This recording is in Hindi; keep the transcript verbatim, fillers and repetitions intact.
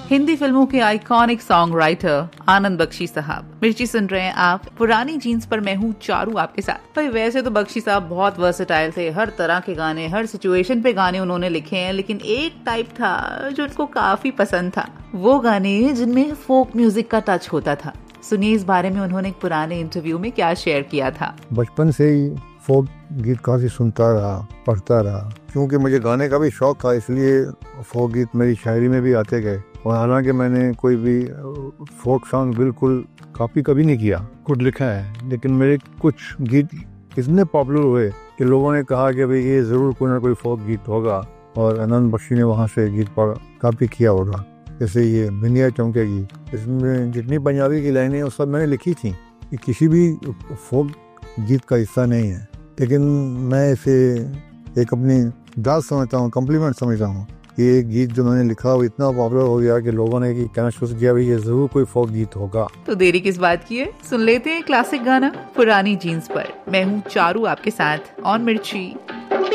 हिंदी फिल्मों के आइकॉनिक सॉन्ग राइटर आनंद बख्शी साहब। मिर्ची सुन रहे हैं आप पुरानी जीन्स पर, मैं हूँ चारू आपके साथ। भाई वैसे तो बख्शी साहब बहुत वर्सेटाइल थे, हर तरह के गाने, हर सिचुएशन पे गाने उन्होंने लिखे हैं, लेकिन एक टाइप था जो उनको काफी पसंद था, वो गाने जिनमें फोक म्यूजिक का टच होता था। सुनिए इस बारे में उन्होंने एक पुराने इंटरव्यू में क्या शेयर किया था। बचपन से ही फोक गीत काफी सुनता रहा, पढ़ता रहा, क्योंकि मुझे गाने का भी शौक था, इसलिए फोक गीत मेरी शायरी में भी आते गए। और हालांकि मैंने कोई भी फोक सॉन्ग बिल्कुल कॉपी कभी नहीं किया, कुछ लिखा है, लेकिन मेरे कुछ गीत इतने पॉपुलर हुए कि लोगों ने कहा कि भाई ये जरूर कोई ना कोई फोक गीत होगा, और आनंद बख्शी ने वहाँ से गीत पर कॉपी किया होगा। जैसे ये बिंदिया चमकेगी, इसमें जितनी पंजाबी की लाइनें वो सब मैंने लिखी थी। ये किसी भी फोक गीत का हिस्सा नहीं है, लेकिन मैं इसे एक अपनी दाद समझता हूँ, कम्प्लीमेंट समझता हूँ। ये गीत जो मैंने लिखा वो इतना पॉपुलर हो गया कि लोगों ने कहना शुरू किया भाई ये जरूर कोई फोक गीत होगा। तो देरी किस बात की है, सुन लेते हैं क्लासिक गाना पुरानी जीन्स पर। मैं हूँ चारू आपके साथ ऑन मिर्ची।